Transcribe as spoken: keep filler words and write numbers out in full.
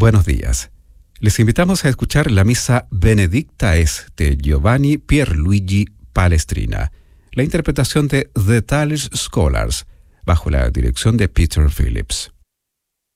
Buenos días. Les invitamos a escuchar la misa Benedicta es de Giovanni Pierluigi Palestrina, la interpretación de The Tales Scholars, bajo la dirección de Peter Phillips.